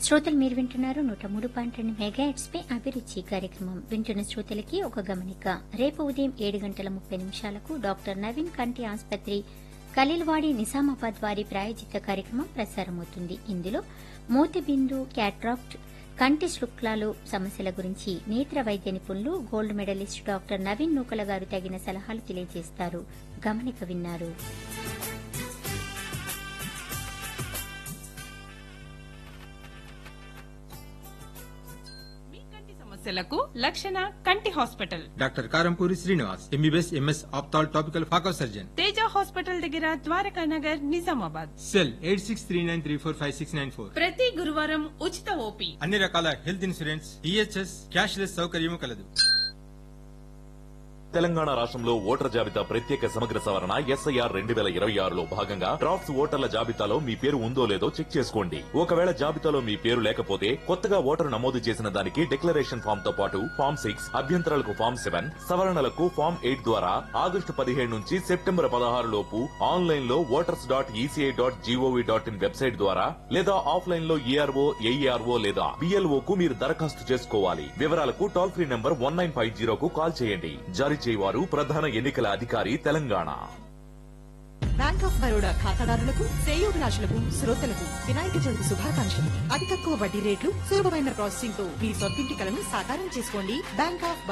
శ్రోతలు మీరు వింటున్నారు 103.2 మెగాహెర్ట్జ్ పై అభిరుచి కార్యక్రమం. వింటున్న శ్రోతలకి ఒక గమనిక. రేపు ఉదయం 7:30 డాక్టర్ నవీన్ కంటి ఆసుపత్రి ఖలీల్వాడి నిజామాబాద్ వారి ప్రాయోజిత కార్యక్రమం ప్రసారమవుతుంది. ఇందులో మూతిబిందు, క్యాట్రాక్ట్, కంటి శుక్లాలు సమస్యల గురించి నేత్ర వైద్య నిపుణులు గోల్డ్ మెడలిస్ట్ డాక్టర్ నవీన్ నూకల గారు తగిన సలహాలు తెలియజేస్తారు. గమనిక విన్నారు. సమస్యలకు లక్షణ కంటి hospital doctor Karampuri Srinivas MBBS MS ophthal topical phaco surgeon. Teja hospital దగ్గర ద్వారకా నగర్ నిజామాబాద్. సెల్ 8639345694. ప్రతి గురువారం ఉచిత ఓపీ. అన్ని రకాల హెల్త్ ఇన్సూరెన్స్, ఈహెచ్ఎస్, క్యాష్లెస్ సౌకర్యము కలదు. తెలంగాణ రాష్ట్రంలో ఓటర్ జాబితా ప్రత్యేక సమగ్ర సవరణ ఎస్ఐఆర్ 2026లో భాగంగా డ్రాఫ్ట్స్ ఓటర్ల జాబితాలో మీ పేరు ఉందో లేదో చెక్ చేసుకోండి. ఒకవేళ జాబితాలో మీ పేరు లేకపోతే కొత్తగా ఓటరు నమోదు చేసిన దానికి డిక్లరేషన్ ఫామ్ తో పాటు ఫామ్ 6, అభ్యంతరాలకు ఫామ్ 7, సవరణలకు ఫామ్ 8 ద్వారా ఆగస్టు 15 నుంచి సెప్టెంబర్ 16 లోపు ఆన్లైన్ లో voters.eci.gov.in వెబ్సైట్ ద్వారా లేదా ఆఫ్లైన్ లో ఏఆర్ఓ, ఏఈఆర్ఓ లేదా బిఎల్ఓ కు మీరు దరఖాస్తు చేసుకోవాలి. వివరాలకు టోల్ ఫ్రీ నంబర్ 1950 కు కాల్ చేయండి. జారీ చేయవారు ప్రధాన ఎన్నికల అధికారి తెలంగాణ. బ్యాంక్ ఆఫ్ బరోడా ఖాతాదారులకు, శ్రేయోభిలాషులకు, శ్రోతలకు వినాయక చవితి శుభాకాంక్షలు. అతి తక్కువ వడ్డీ రేట్లు, సులభమైన ప్రాసెసింగ్ తో మీ సొంతింటి కలను సాకారం చేసుకోండి. Bank of